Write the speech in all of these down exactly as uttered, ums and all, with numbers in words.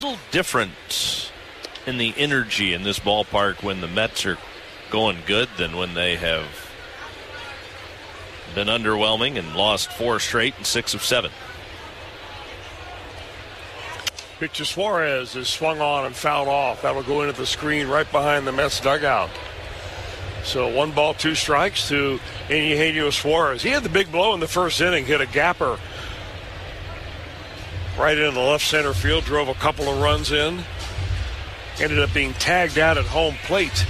A little different in the energy in this ballpark when the Mets are going good than when they have been underwhelming and lost four straight and six of seven. Pitch to Suarez is swung on and fouled off. That'll go into the screen right behind the Mets dugout. So one ball, two strikes to Eugenio Suarez. He had the big blow in the first inning, hit a gapper right into the left center field, drove a couple of runs in. Ended up being tagged out at home plate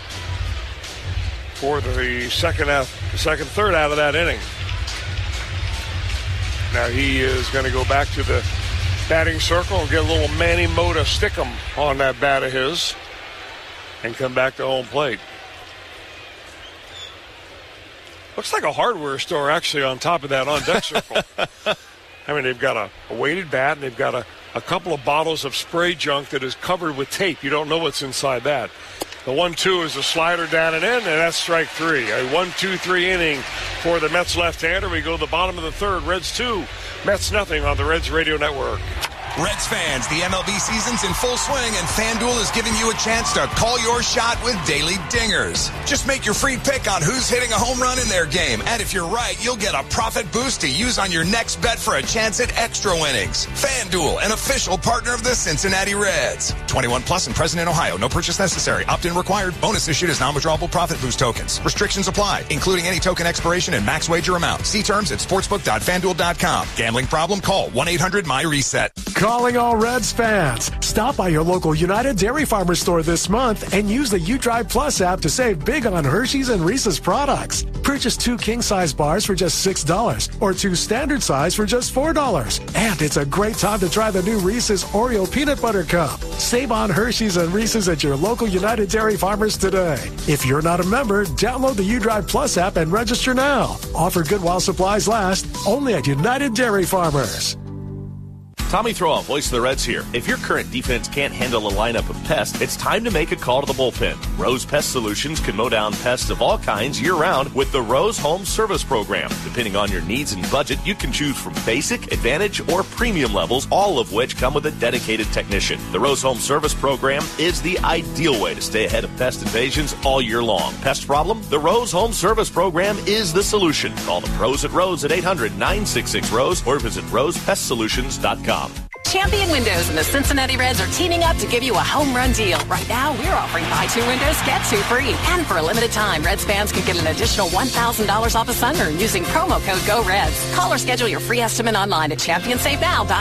for the second half, second third out of that inning. Now he is going to go back to the batting circle and get a little Manny Mota stick-em on that bat of his and come back to home plate. Looks like a hardware store actually on top of that on-deck circle. I mean, they've got a, a weighted bat and they've got a, a couple of bottles of spray junk that is covered with tape. You don't know what's inside that. The one two is a slider down and in, and that's strike three. A one two three inning for the Mets left-hander. We go to the bottom of the third. Reds two, Mets nothing on the Reds Radio Network. Reds fans, the M L B season's in full swing, and FanDuel is giving you a chance to call your shot with daily dingers. Just make your free pick on who's hitting a home run in their game, and if you're right, you'll get a profit boost to use on your next bet for a chance at extra winnings. FanDuel, an official partner of the Cincinnati Reds. twenty-one plus and present in Ohio. No purchase necessary. Opt-in required. Bonus issued as non-withdrawable profit boost tokens. Restrictions apply, including any token expiration and max wager amount. See terms at sportsbook dot fan duel dot com. Gambling problem? Call one eight hundred my reset. Calling all Reds fans. Stop by your local United Dairy Farmers store this month and use the UDrive Plus app to save big on Hershey's and Reese's products. Purchase two king-size bars for just six dollars or two standard size for just four dollars. And it's a great time to try the new Reese's Oreo Peanut Butter Cup. Save on Hershey's and Reese's at your local United Dairy Farmers today. If you're not a member, download the UDrive Plus app and register now. Offer good while supplies last, only at United Dairy Farmers. Tommy Throwoff, voice of the Reds here. If your current defense can't handle a lineup of pests, it's time to make a call to the bullpen. Rose Pest Solutions can mow down pests of all kinds year-round with the Rose Home Service Program. Depending on your needs and budget, you can choose from basic, advantage, or premium levels, all of which come with a dedicated technician. The Rose Home Service Program is the ideal way to stay ahead of pest invasions all year long. Pest problem? The Rose Home Service Program is the solution. Call the pros at Rose at eight hundred nine six six ROSE or visit rose pest solutions dot com. Champion Windows and the Cincinnati Reds are teaming up to give you a home run deal. Right now, we're offering buy two windows, get two free. And for a limited time, Reds fans can get an additional one thousand dollars off a sunroom using promo code GOREDS. Call or schedule your free estimate online at champion save now dot com.